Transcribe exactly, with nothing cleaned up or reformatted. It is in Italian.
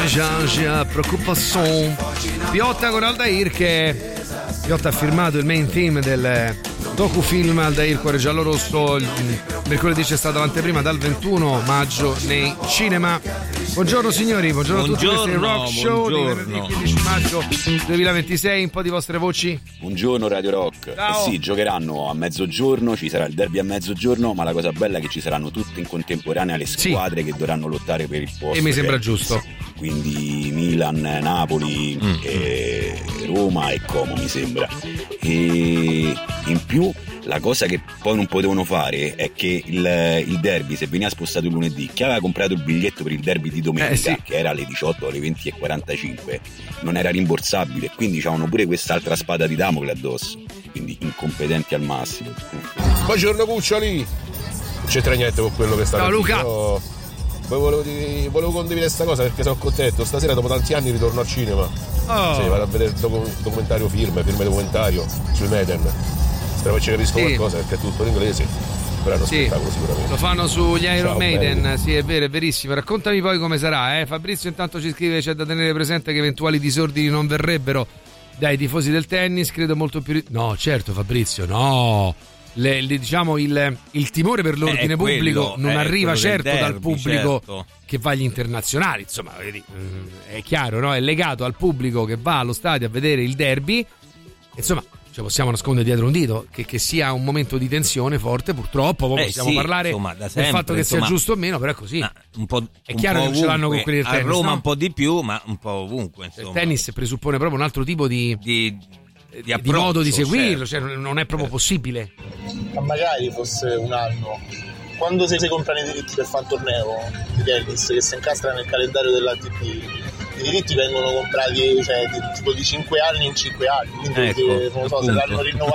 Giangia, preoccupazione. Piotta con Aldair, che Piotta ha firmato il main theme del docufilm Aldair Cuore Giallo Rosso. Il mercoledì c'è stata l'anteprima dal ventuno maggio nei cinema. Buongiorno signori, buongiorno, buongiorno a tutti, questo è il Rock Show di venerdì quindici maggio duemilaventisei. Un po' di vostre voci. Buongiorno Radio Rock. Ciao. Eh sì, giocheranno a mezzogiorno, ci sarà il derby a mezzogiorno, ma la cosa bella è che ci saranno tutte in contemporanea le squadre sì. che dovranno lottare per il posto. E mi sembra giusto. Quindi Milan, Napoli, mm. e Roma e Como mi sembra. E in più la cosa che poi non potevano fare è che il, il derby, se veniva spostato il lunedì, chi aveva comprato il biglietto per il derby di domenica, eh sì. che era alle diciotto, alle venti e quarantacinque, non era rimborsabile, quindi c'avevano pure quest'altra spada di Damocle addosso, quindi incompetenti al massimo. Buongiorno Cuccioli, non c'entra niente con quello che sta Ciao Luca. Io volevo, dire, volevo condividere questa cosa perché sono contento, stasera dopo tanti anni ritorno al cinema. Oh. Sì, vado a vedere il docu- documentario film, film documentario sui Maiden. Spero che ci capisco sì. qualcosa perché è tutto in inglese, però è uno sì. spettacolo sicuramente. Lo fanno sugli Iron Ciao, Maiden, belli. sì è vero, è verissimo. Raccontami poi come sarà, eh? Fabrizio intanto ci scrive: c'è da tenere presente che eventuali disordini non verrebbero dai tifosi del tennis, credo molto più... No, certo Fabrizio, no! Le, le, diciamo il, il timore per l'ordine eh, pubblico quello, non eh, arriva certo derby, dal pubblico certo. che va agli internazionali, insomma è chiaro, no? È legato al pubblico che va allo stadio a vedere il derby, insomma ci possiamo nascondere dietro un dito che, che sia un momento di tensione forte, purtroppo poi eh, possiamo sì, parlare insomma, sempre, del fatto che insomma, sia giusto o meno, però è così un po', è un chiaro po' che non ce l'hanno con quelli del tennis, a Roma no? un po' di più, ma un po' ovunque insomma. Il tennis presuppone proprio un altro tipo di, di Di, di modo di seguirlo, certo. cioè non è proprio possibile. Ma magari fosse un anno, quando si, si comprano i diritti per fare un torneo di tennis che si incastra nel calendario dell'A T P, i diritti vengono comprati cioè, di, tipo di cinque anni in cinque anni, quindi ecco, se, non so, se l'hanno rinnovato